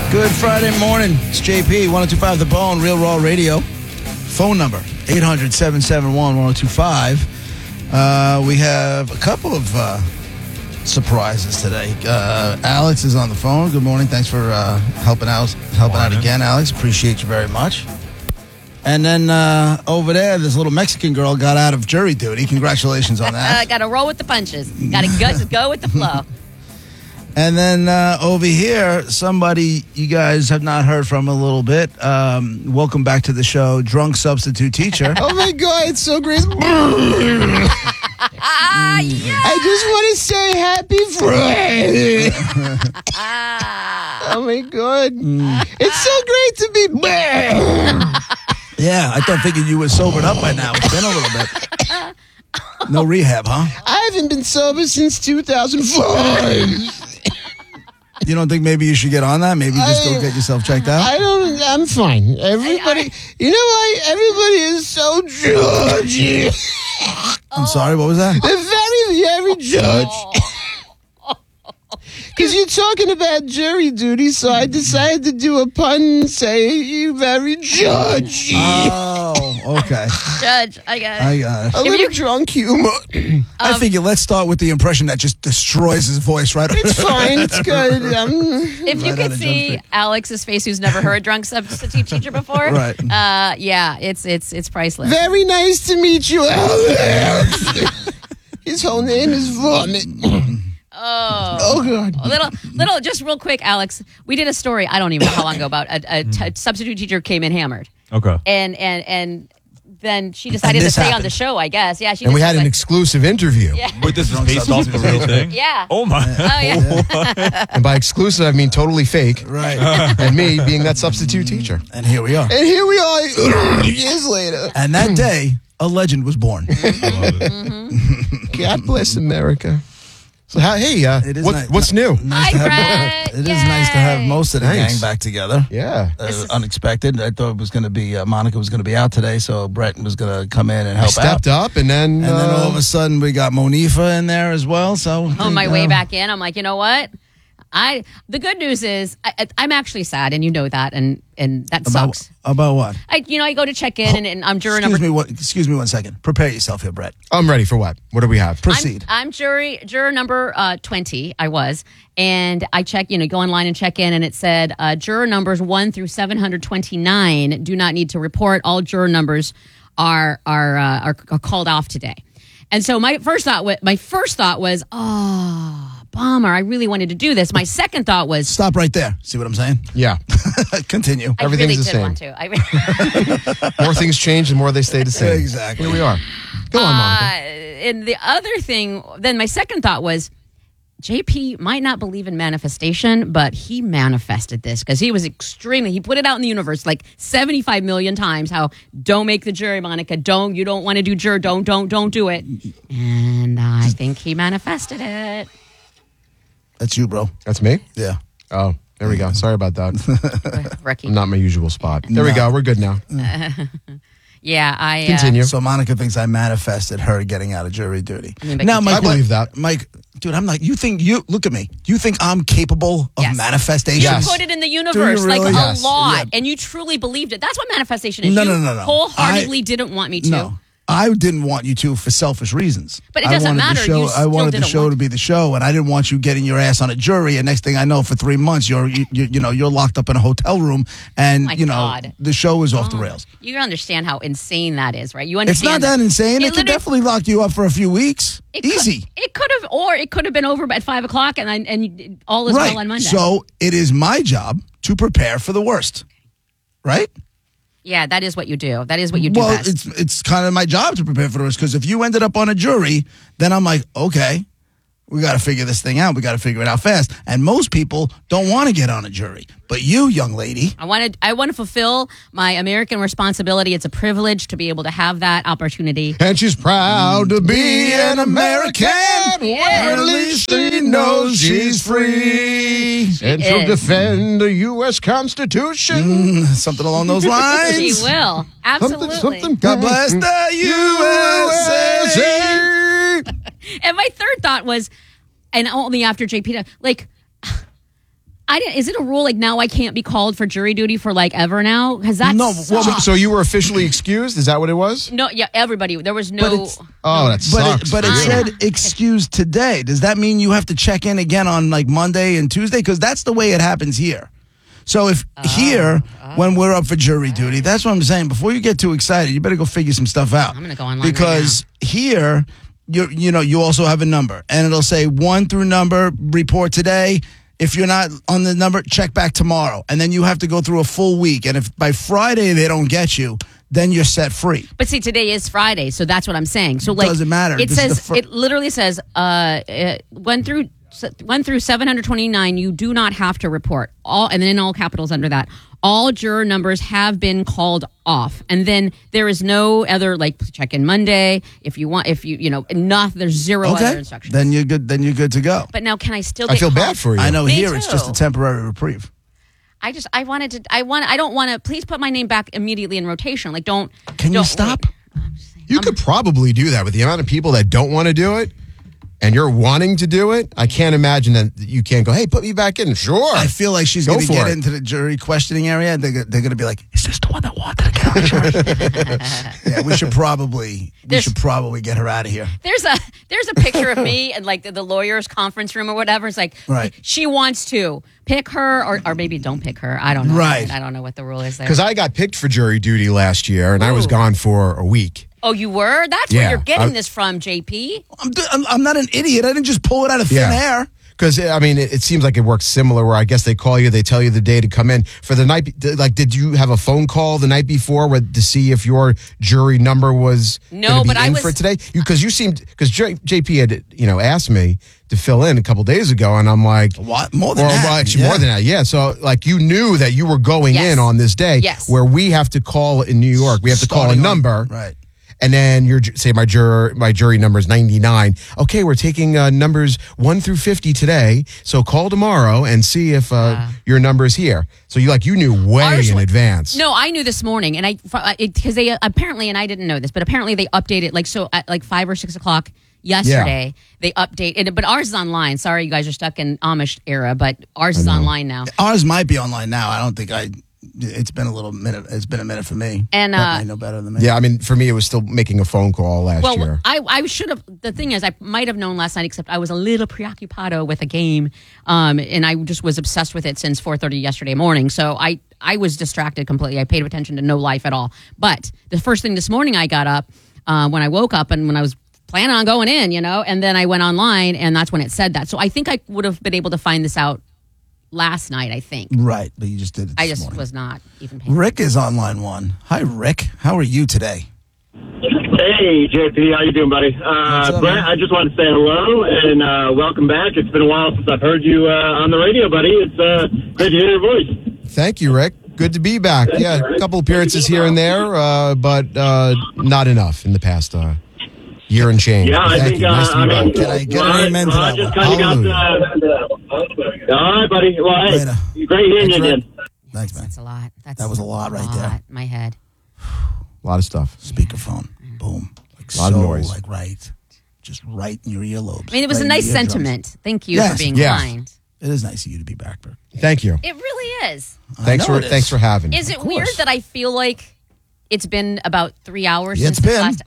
Good Friday morning. It's JP, 1025 The Bone, Real Raw Radio. Phone number, 800-771-1025. We have a couple of surprises today. Alex is on the phone. Good morning. Thanks for helping out again, Alex. Appreciate you very much. And then over there, this little Mexican girl got out of jury duty. Congratulations on that. Got to roll with the punches. Got to go with the flow. And then over here, somebody you guys have not heard from a little bit. Welcome back to the show, drunk substitute teacher. Oh my God, it's so great. I just want to say happy Friday. Oh my God. It's so great to be back. Yeah, I figured you were sobered up by now. It's been a little bit. No rehab, huh? I haven't been sober since 2005. You don't think maybe you should get on that? Maybe just go get yourself checked out? I'm fine. Everybody, you know why? Everybody is so judgy. I'm sorry, what was that? They're very judgy. Because you're talking about jury duty, so I decided to do a pun and say you very judgy. Oh, okay. Judge, I got it. I got it. A little drunk humor. I figure let's start with the impression that just destroys his voice right It's fine. It's good. If you could see Alex's face, who's never heard drunk substitute teacher before, Right. Yeah, it's priceless. Very nice to meet you, Alex. His whole name is Vomit. Oh God. Little, just real quick, Alex. We did a story, I don't even know how long ago, about a substitute teacher came in hammered. Okay. And then she decided to stay on the show, I guess. Yeah, And we had an exclusive interview. Yeah. Wait, this is based off the real thing? Yeah. Oh, my. Oh, yeah. And by exclusive, I mean totally fake. Right. And me being that substitute teacher. And here we are. And here we are years later. And that day, a legend was born. God bless America. So, It is nice. what's new? Hi, Brett. It is nice to have most of the Nice. gang back together. Yeah. Unexpected. I thought it was going to be Monica was going to be out today, so Brett was going to come in and help Stepped out. up, and then all of a sudden we got Monifa in there as well. So On my way back in, I'm like, you know what? The good news is I'm actually sad, and you know that, and that sucks. About what? I go to check in, and I'm juror number. Excuse me one second. Prepare yourself here, Brett. I'm ready for what? What do we have? Proceed. I'm juror number 20. I was, and I check. Go online and check in, and it said juror numbers 1 through 729 do not need to report. All juror numbers are called off today. And so my first thought was, oh, bummer. I really wanted to do this. My second thought was, Stop right there. See what I'm saying? Yeah. Continue. I Everything's really the did same. want to. More things change, the more they stay the same. Exactly. Here we are. Go on, Monica. And the other thing, then my second thought was, JP might not believe in manifestation, but he manifested this because he put it out in the universe like 75 million times how don't make the jury, Monica. You don't want to do juror. Don't do it. And I think he manifested it. That's you, bro. That's me? Yeah. Oh, there we go. Sorry about that. Rookie. Not my usual spot. There we go. We're good now. Yeah, I Continue. So Monica thinks I manifested her getting out of jury duty. but Now, Mike, I believe that. Mike, dude, I'm like, look at me. Do you think I'm capable of Yes. manifestation? Yes. put it in the universe like really? a Yes. lot, Yeah. and you truly believed it. That's what manifestation is. No, You no. wholeheartedly didn't want me to. No. I didn't want you to for selfish reasons. But it doesn't I wanted matter. The show, You I still wanted the didn't show want to be the show, and I didn't want you getting your ass on a jury. And next thing I know, for 3 months, you're locked up in a hotel room, and My God. the show is off the rails. You understand how insane that is, right? You It's understand not that insane. It could literally- definitely lock you up for a few weeks. Easy. It could have been over at 5 o'clock, and all is Right. well on Monday. So it is my job to prepare for the worst. Right? yeah, that is what you do. That is what you do Well, best. it's kind of my job to prepare for the worst, because if you ended up on a jury, then I'm like, okay, we got to figure this thing out. We got to figure it out fast. And most people don't want to get on a jury. But you, young lady. I want to fulfill my American responsibility. It's a privilege to be able to have that opportunity. And she's proud to be an American. Yes. Or at least she knows she's free. And she'll is. defend the U.S. Constitution. Something along those lines. She will. Absolutely. Something. God bless the USA. And my third thought was, and only after JP, like, Is it a rule like now I can't be called for jury duty for like ever now? Because that's No, well, So you were officially excused? Is that what it was? no, yeah, everybody. There was no. That sucks. But it said excused today. Does that mean you have to check in again on like Monday and Tuesday? Because that's the way it happens here. So if when we're up for jury duty, that's what I'm saying. Before you get too excited, you better go figure some stuff out. I'm gonna go online because here, you also have a number, and it'll say 1 through number, report today. If you're not on the number, check back tomorrow, and then you have to go through a full week. And if by Friday they don't get you, then you're set free. But see, today is Friday, so that's what I'm saying. So like, doesn't matter. It says it literally says 1 through 729. You do not have to report all, and then in all capitals under that. All juror numbers have been called off, and then there is no other like check in Monday if you want. If enough. There's zero other instructions. Then you're good. Then you're good to go. But now, can I still? I Get feel called? bad for you. I know Me here too. it's just a temporary reprieve. I don't want to. Please put my name back immediately in rotation. Like, don't. Can you stop? Wait. I'm just saying. You could probably do that with the amount of people that don't want to do it, and you're wanting to do it. I can't imagine that you can't go, hey, put me back in. Sure. I feel like she's Go going to for get it. into the jury questioning area. They're going to be like, "Is this the one that wanted to get on jury?" Yeah, we should probably get her out of here. There's a picture of me in like the lawyer's conference room or whatever. It's like she wants to pick her or maybe don't pick her. I don't know. Right. I don't know what the rule is there. Because I got picked for jury duty last year, and I was gone for a week. Oh, you were? That's where you're getting this from, JP. I'm not an idiot. I didn't just pull it out of thin air. Because, it seems like it works similar where I guess they call you, they tell you the day to come in. For the night, like, did you have a phone call the night before to see if your jury number was No, but I was for today? Because JP had, asked me to fill in a couple days ago, and I'm like... What? More than that. Well, actually, more than that, yeah. So, like, you knew that you were going in on this day. Yes. Where we have to call in New York. We have to call a number. Right. And then my jury number is 99. Okay, we're taking numbers 1 through 50 today. So call tomorrow and see if your number is here. So you knew way in advance. No, I knew this morning, and because they apparently, and I didn't know this, but apparently they updated at 5 or 6 o'clock yesterday. They update, but ours is online. Sorry, you guys are stuck in Amish era, but ours is online now. Ours might be online now. I don't think It's been a minute. It's been a minute for me. And you know better than me. Yeah, for me, it was still making a phone call last year. I should have. The thing is, I might have known last night, except I was a little preoccupado with a game, and I just was obsessed with it since 4:30 yesterday morning. So I was distracted completely. I paid attention to no life at all. But the first thing this morning, I got up when I woke up, and when I was planning on going in, and then I went online, and that's when it said that. So I think I would have been able to find this out last night, I think. Right, but you just did it I this just morning. was not even paying Rick is on line 1. Hi, Rick. How are you today? Hey, JP. How you doing, buddy? up, Brent, man? I just wanted to say hello and welcome back. It's been a while since I've heard you on the radio, buddy. It's great to hear your voice. Thank you, Rick. Good to be back. Yeah, a couple appearances here and there, but not enough in the past year and change. Yeah, I Thank think you. Nice to be back. Can I get an amen to that just one? kind of got all right, buddy. Well, hey, Later. great hearing you again. Thanks, man. That's a lot. That was a lot right there. My head. A lot of stuff. Speakerphone. Boom. Like A lot of noise. Like just right in your earlobes. I mean, it was right a in nice your eardrums. sentiment. Thank you Yes, for being yeah. kind. It is nice of you to be back, Bert. Thank you. It really is. Thanks for having me. Is it Of weird course. that I feel like it's been about 3 hours Yeah, since it's this been. last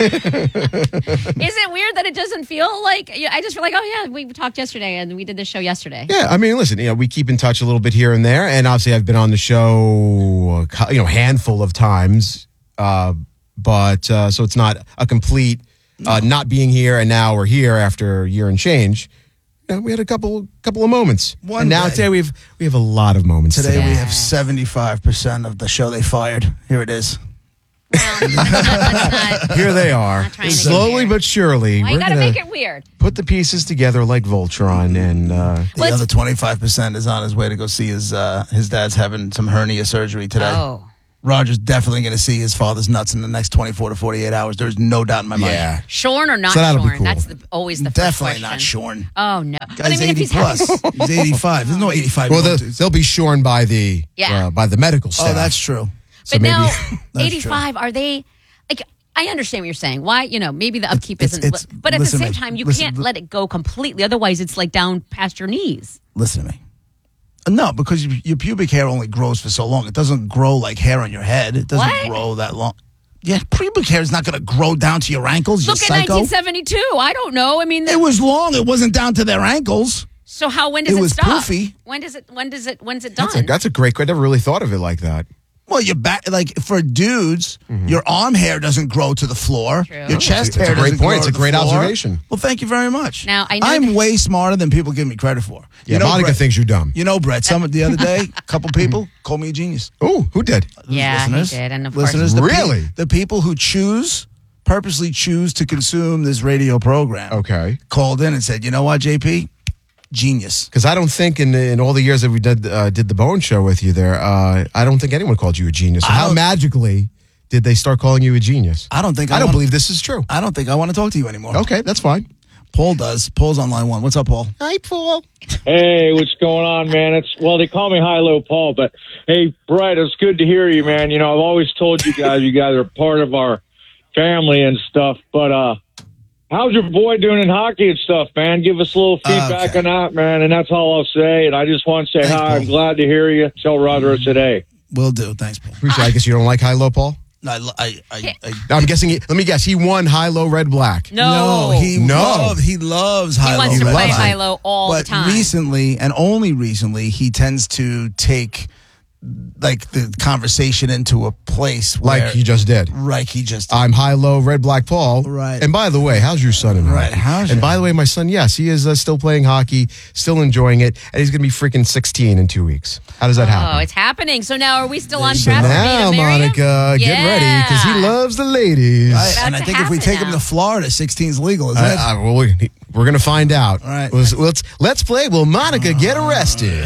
Is it weird that it doesn't feel like I just feel like, oh yeah, we talked yesterday and we did this show yesterday. Yeah, listen, we keep in touch a little bit here and there, and obviously I've been on the show, handful of times, but so it's not a complete not being here, and now we're here after a year and change. We had a couple of moments, One and now day. today we have a lot of moments. Today we Yeah. have 75% of the show they fired. Here it is. Well, let's not- Here they are, Not trying to get slowly weird. but surely. Why you gotta make it weird? Put the pieces together like Voltron, and The other 25% is on his way to go see his dad's having some hernia surgery today. Oh. Roger's definitely going to see his father's nuts in the next 24 to 48 hours. There's no doubt in my mind. yeah. Shorn or not So that'll be shorn? cool. That's always the first Definitely question. not shorn. Oh no. But Guy's 80 if plus. He's 85. There's no 85. Well, year-old they'll be shorn by the Yeah. by the medical staff. Oh, that's true. So but now, That's 85, are they, like, I understand what you're saying. Why, maybe the upkeep it's- isn't, but at listen the to same me. time, you Listen- can't let it go completely. Otherwise, it's like down past your knees. Listen to me. No, because your pubic hair only grows for so long. It doesn't grow like hair on your head. It doesn't What? grow that long. Yeah, pubic hair is not going to grow down to your ankles. Look you at psycho. 1972. I don't know. I mean, It was long. It wasn't down to their ankles. so when does it it was stop? poofy. When's it done? That's a great. I never really thought of it like that. Well, your back, like for dudes, your arm hair doesn't grow to the floor. True. Your chest It's a hair great doesn't point. grow It's to a the great floor. observation. Well, thank you very much. Now, I know I'm that- way smarter than people give me credit for. Yeah, Monica Brett, thinks you're dumb. You know, Brett. The other day, a couple people called me a genius. Oh, who did? Yeah, he listeners, did, and of course- listeners, Really? the people who purposely choose to consume this radio program. Okay. Called in and said, "You know what, JP? Genius." Because I don't think in all the years that we did the Bone Show with you there, I don't think anyone called you a genius. So I how don't- magically did they start calling you a genius? I don't think I don't wanna- believe this is true. I don't think I want to talk to you anymore. Okay, that's fine. Paul does. Paul's on line 1. What's up, Paul? Hi, Paul. Hey, what's going on, man? They call me High Low Paul, but hey, Brett, it's good to hear you, man. You know, I've always told you guys are part of our family and stuff, but how's your boy doing in hockey and stuff, man? Give us a little feedback Okay. on that, man, and that's all I'll say. And I just want to say Thanks, hi. Paul. I'm glad to hear you. Tell Roger today. Will do. Thanks, Paul. Appreciate it. I guess you don't like high-low, Paul? I'm guessing, let me guess, he won high-low, red-black. No, he No. loves he high-low. wants to He play loves it. high-low all the But time. recently, and only recently, he tends to take like the conversation into a place where, Like he just did. right, he just I'm high-low, red-black Paul. Right. And by the way, how's your son in Right, hockey? how's and your- by the way, my son, yes, he is still playing hockey, still enjoying it, and he's going to be freaking 16 in 2 weeks. How does that happen? Oh, it's happening. So now are we still on So track for me now, to marry him? Monica, get ready because he loves the ladies. Right, About and I to think if we happen take him now. to Florida, 16's legal, isn't it? Well, we're going to find out. All right. Let's play. Will Monica get arrested?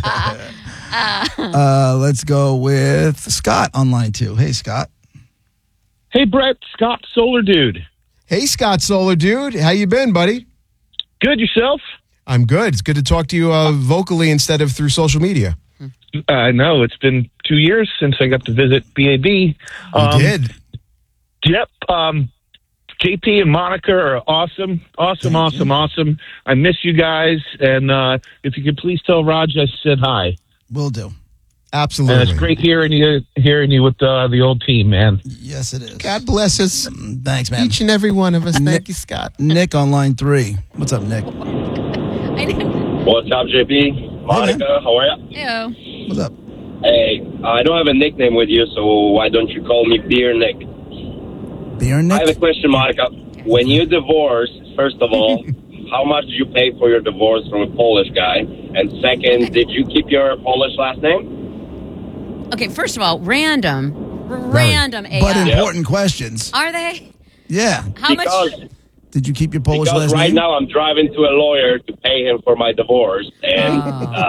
Let's go with Scott on line 2. Hey, Scott. Hey, Brett, Scott, Solar Dude. Hey, Scott Solar Dude. How you been, buddy? Good yourself? I'm good. It's good to talk to you vocally instead of through social media. No, it's been 2 years since I got to visit BAB. You did. Yep. JP and Monica are awesome. Awesome. I miss you guys. And if you could please tell Raj I said hi. Will do. Absolutely. And it's great hearing you with the old team, man. Yes, it is. God bless us. Thanks, man. Each and every one of us. Nick- Thank you, Scott. Nick on line 3. What's up, Nick? I didn't What's up, JP? Monica, how are you? know. What's up? Hey, I don't have a nickname with you, so why don't you call me Beer Nick? Beer I have a Nick? question, Monica. When you divorced, first of all, how much did you pay for your divorce from a Polish guy? And second, did you keep your Polish last name? Okay, first of all, random AI. But important questions. Are they? Yeah. How much? Did you keep your Polish Because last right name? now I'm driving to a lawyer to pay him for my divorce, and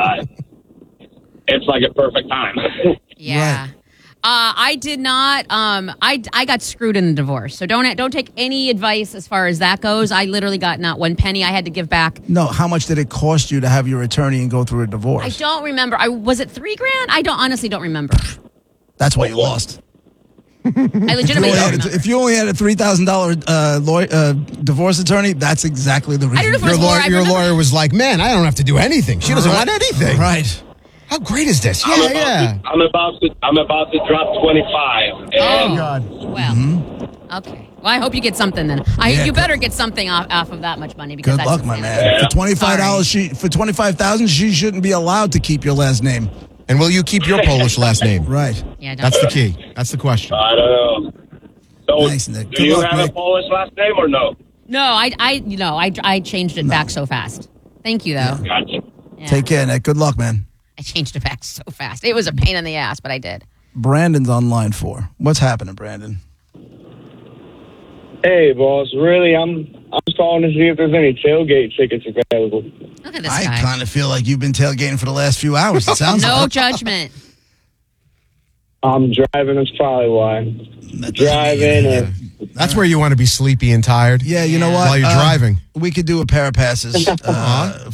it's like a perfect time. Yeah. Right. I did not. I got screwed in the divorce. So don't take any advice as far as that goes. I literally got not one penny. I had to give back. No, how much did it cost you to have your attorney and go through a I divorce? don't remember. Was it $3,000? I honestly don't remember. That's why you lost. I legitimately don't remember. If you only had a $3,000 divorce attorney, that's exactly the reason. I don't know if it was more. I Your remember- lawyer was like, man, I don't have to do anything. She doesn't want anything. Right. How great is this? I'm Yeah. about to drop 25. And God. Well, okay. Well, I hope you get something then. Yeah, You better get something off of that much money because Good that's luck, my insanity. man. For $25, for $25,000, she shouldn't be allowed to keep your last name. And will you keep your Polish last name? Right. Yeah, don't- That's the key. That's the question. I don't know. So, Thanks, Nick. do Good you luck, have Nick. a Polish last name or no? No, I changed it back so fast. Thank you though. Gotcha. Yeah. Take care, Nick. Good luck, man. I changed it back so fast. It was a pain in the ass, but I did. Brandon's on line 4. What's happening, Brandon? Hey, boss. Really, I'm just calling to see if there's any tailgate tickets available. Look at this I guy. kind of feel like you've been tailgating for the last few hours. It sounds No like. judgment. I'm driving. That's probably why. That doesn't Driving mean- and That's where you want to be sleepy and tired. Yeah, you know what? While you're driving. We could do a pair of passes